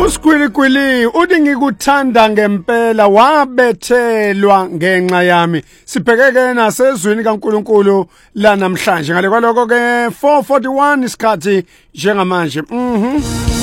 Usigwilikwili uthi ngikuthanda ngempela wabethelwa ngenxa yami. Sibhekeke nasezweni kaNkuluNkulu la namhlanje ngale kwaloko ke 441 isikhathi njengamanje.